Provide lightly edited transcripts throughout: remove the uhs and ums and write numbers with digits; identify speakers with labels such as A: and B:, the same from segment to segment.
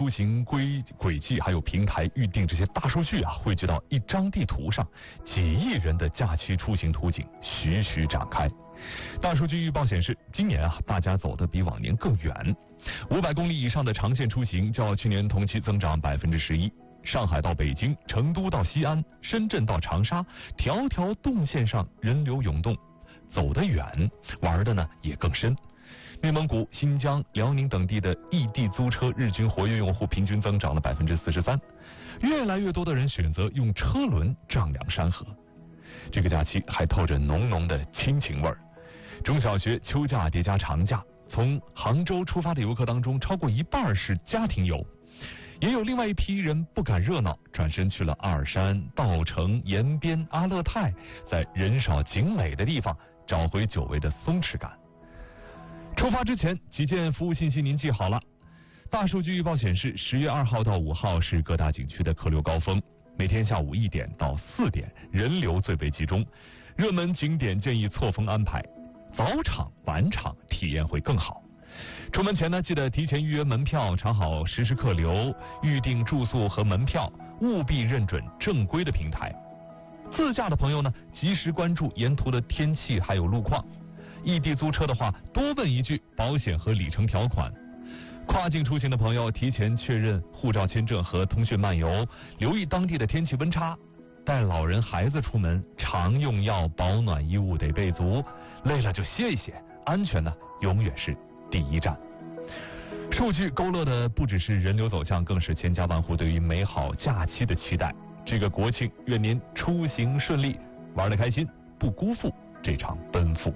A: 出行轨迹还有平台预订这些大数据啊，汇聚到一张地图上，几亿人的假期出行途径徐徐展开。大数据预报显示，今年啊，大家走得比往年更远，500公里以上的长线出行较去年同期增长11%。上海到北京、成都到西安、深圳到长沙，条条动线上人流涌动，走得远，玩的呢也更深。内蒙古、新疆、辽宁等地的异地租车日均活跃用户平均增长了43%，越来越多的人选择用车轮丈量山河。这个假期还透着浓浓的亲情味儿。中小学秋假叠加长假，从杭州出发的游客当中，超过一半是家庭游。也有另外一批人不赶热闹，转身去了阿尔山、稻城、延边、阿勒泰，在人少景美的地方找回久违的松弛感。出发之前，几件服务信息您记好了。大数据预报显示，10月2号到5号是各大景区的客流高峰，每天下午1点到4点人流最为集中，热门景点建议错峰安排，早场晚场体验会更好。出门前呢，记得提前预约门票，查好实时客流，预订住宿和门票，务必认准正规的平台。自驾的朋友呢，及时关注沿途的天气还有路况。异地租车的话，多问一句保险和里程条款。跨境出行的朋友，提前确认护照签证和通讯漫游，留意当地的天气温差。带老人孩子出门，常用药保暖衣物得备足，累了就歇一歇，安全呢永远是第一站。数据勾勒的不只是人流走向，更是千家万户对于美好假期的期待。这个国庆，愿您出行顺利，玩得开心，不辜负这场奔赴。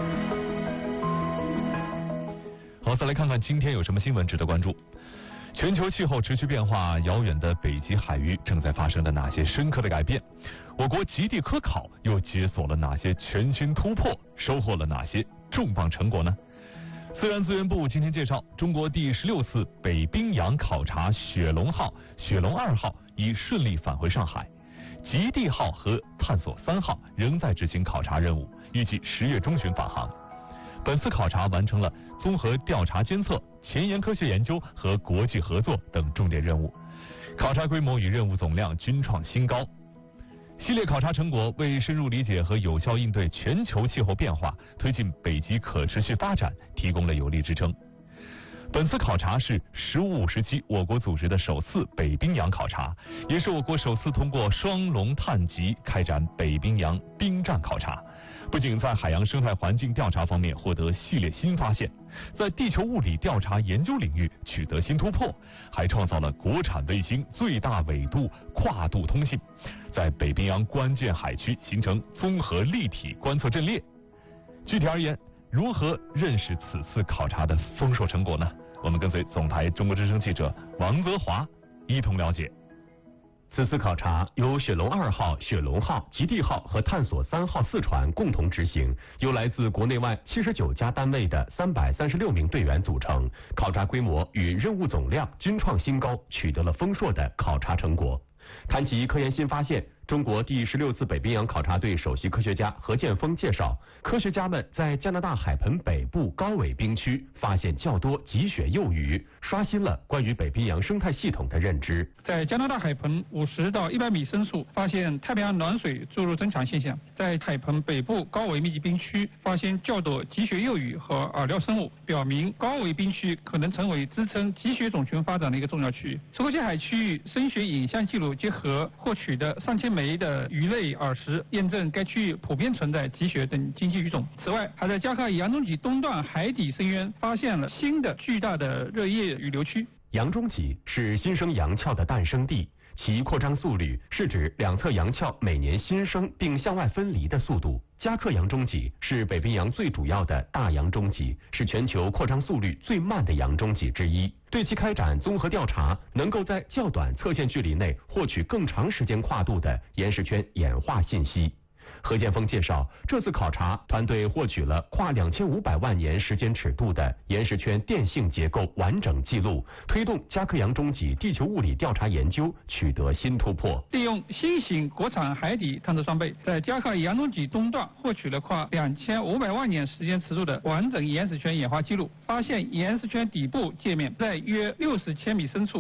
A: 好，再来看看今天有什么新闻值得关注。全球气候持续变化，遥远的北极海域正在发生的哪些深刻的改变？我国极地科考又解锁了哪些全新突破？收获了哪些重磅成果呢？自然资源部今天介绍，中国第16次北冰洋考察雪龙号、雪龙2号已顺利返回上海，极地号和探索3号仍在执行考察任务，预计10月中旬返航。本次考察完成了综合调查监测、前沿科学研究和国际合作等重点任务，考察规模与任务总量均创新高。系列考察成果为深入理解和有效应对全球气候变化，推进北极可持续发展提供了有力支撑。本次考察是1557我国组织的首次北冰洋考察，也是我国首次通过双龙探极开展北冰洋冰战考察。不仅在海洋生态环境调查方面获得系列新发现，在地球物理调查研究领域取得新突破，还创造了国产卫星最大纬度跨度通信，在北冰洋关键海区形成综合立体观测阵列。具体而言，如何认识此次考察的丰硕成果呢？我们跟随总台中国之声记者王泽华一同了解。
B: 此次考察由雪龙2号、雪龙号、极地号和探索3号4船共同执行，由来自国内外79家单位的336名队员组成，考察规模与任务总量均创新高，取得了丰硕的考察成果。谈及科研新发现，中国第16次北冰洋考察队首席科学家何建峰介绍，科学家们在加拿大海盆北部高纬冰区发现较多极雪幼鱼，刷新了关于北冰洋生态系统的认知。
C: 在加拿大海盆50到100米深处发现太平洋暖水注入增强现象，在海盆北部高纬密集冰区发现较多极雪幼鱼和饵料生物，表明高纬冰区可能成为支撑极雪种群发展的一个重要区域。抽些海区域深雪影像记录结合获取的上千枚的鱼类饵食，验证该区域普遍存在极雪等经济鱼种。此外，还在加克洋中脊东段海底深渊发现了新的巨大的热液雨流区。
B: 洋中脊是新生洋鞘的诞生地，其扩张速率是指两侧洋鞘每年新生并向外分离的速度。加克洋中脊是北冰洋最主要的大洋中脊，是全球扩张速率最慢的洋中脊之一。对其开展综合调查，能够在较短测线距离内获取更长时间跨度的岩石圈演化信息。何建峰介绍，这次考察团队获取了跨2500万年时间尺度的岩石圈电性结构完整记录，推动加克洋中脊地球物理调查研究取得新突破。
C: 利用新型国产海底探测装备，在加克洋中脊东段获取了跨2500万年时间尺度的完整岩石圈演化记录，发现岩石圈底部界面在约60千米深处